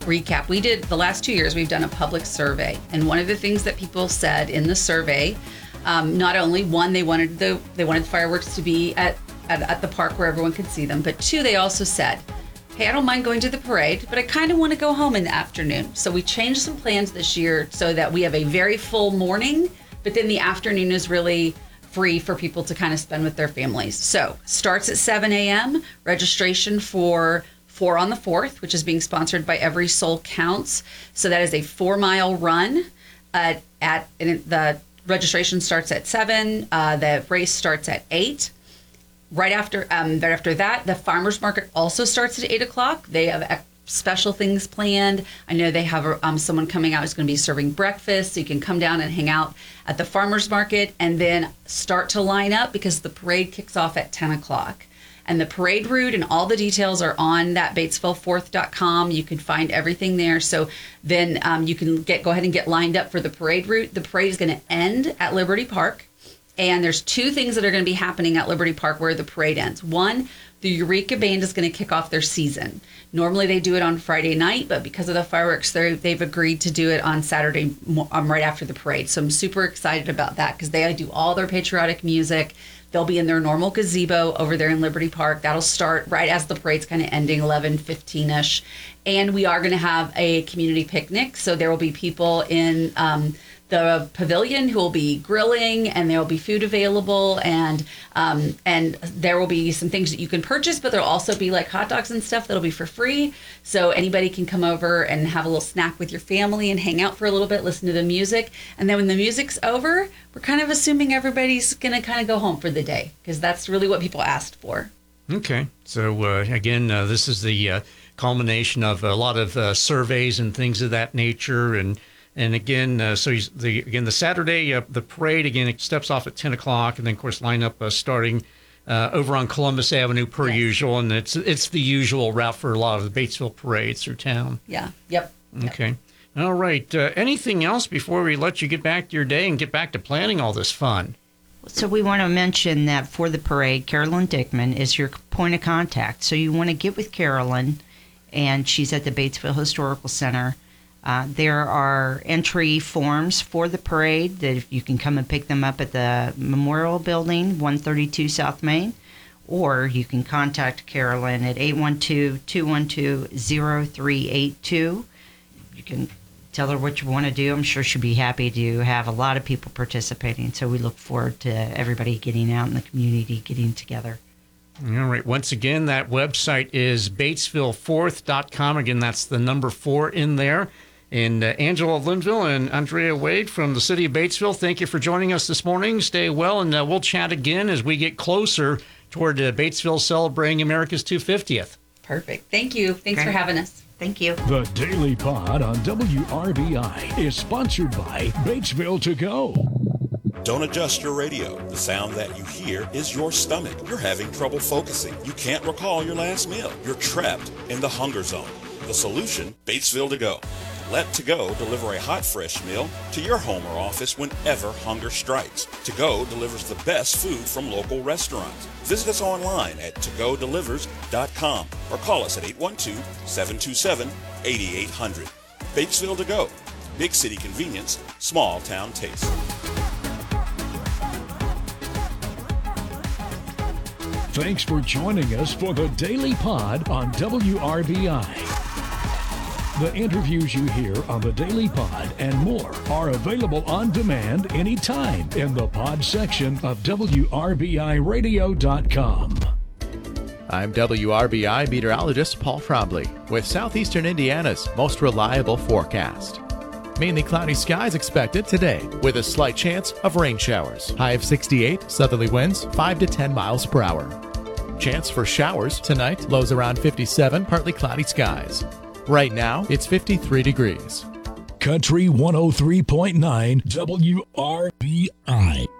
recap. We did the last 2 years, we've done a public survey. And one of the things that people said in the survey, not only one, they wanted the fireworks to be at the park where everyone could see them, but two, they also said, hey, I don't mind going to the parade, but I kind of want to go home in the afternoon. So we changed some plans this year so that we have a very full morning, but then the afternoon is really free for people to kind of spend with their families. So starts at 7 a.m. Registration for 4 on the 4th, which is being sponsored by Every Soul Counts. So that is a 4-mile run. The registration starts at 7. The race starts at 8. Right after that, the farmers market also starts at 8 o'clock. They have special things planned. I know they have someone coming out who's going to be serving breakfast, so you can come down and hang out at the farmers market and then start to line up because the parade kicks off at 10 o'clock. And the parade route and all the details are on that BatesvilleFourth.com. You can find everything there. So then you can go ahead and get lined up for the parade route. The parade is going to end at Liberty Park. And there's 2 things that are going to be happening at Liberty Park where the parade ends. One, the Eureka Band is going to kick off their season. Normally they do it on Friday night, but because of the fireworks, they've agreed to do it on Saturday right after the parade. So I'm super excited about that because they do all their patriotic music. They'll be in their normal gazebo over there in Liberty Park. That'll start right as the parade's kind of ending, 11:15-ish. And we are going to have a community picnic. So there will be people in the pavilion who will be grilling, and there will be food available, and there will be some things that you can purchase, but there'll also be like hot dogs and stuff that'll be for free. So anybody can come over and have a little snack with your family and hang out for a little bit, listen to the music. And then when the music's over, we're kind of assuming everybody's going to kind of go home for the day because that's really what people asked for. Okay. So again, this is the culmination of a lot of surveys and things of that nature. And again, the Saturday, the parade, again, it steps off at 10 o'clock. And then, of course, line up starting over on Columbus Avenue per usual. And it's the usual route for a lot of the Batesville parades through town. Yeah. Yep. Okay. All right. Anything else before we let you get back to your day and get back to planning all this fun? So we want to mention that for the parade, Carolyn Dickman is your point of contact. So you want to get with Carolyn, and she's at the Batesville Historical Center. There are entry forms for the parade that you can come and pick them up at the Memorial Building, 132 South Main, or you can contact Carolyn at 812-212-0382. You can tell her what you want to do. I'm sure she'll be happy to have a lot of people participating. So we look forward to everybody getting out in the community, getting together. All right. Once again, that website is BatesvilleFourth.com. Again, that's the number 4 in there. And Angela Linville and Andrea Wade from the city of Batesville, thank you for joining us this morning. Stay well, and we'll chat again as we get closer toward Batesville celebrating America's 250th. Perfect. Thank you. Thanks for having us. Thank you. The Daily Pod on WRBI is sponsored by Batesville To Go. Don't adjust your radio. The sound that you hear is your stomach. You're having trouble focusing. You can't recall your last meal. You're trapped in the hunger zone. The solution, Batesville To Go. Let To Go deliver a hot, fresh meal to your home or office whenever hunger strikes. To Go delivers the best food from local restaurants. Visit us online at togodelivers.com or call us at 812-727-8800. Batesville To Go. Big city convenience, small town taste. Thanks for joining us for the Daily Pod on WRBI. The interviews you hear on the Daily Pod and more are available on demand anytime in the pod section of WRBIRadio.com. I'm WRBI meteorologist Paul Trombley with Southeastern Indiana's most reliable forecast. Mainly cloudy skies expected today with a slight chance of rain showers. High of 68, southerly winds 5 to 10 miles per hour. Chance for showers tonight, lows around 57, partly cloudy skies. Right now, it's 53 degrees. Country 103.9 WRBI.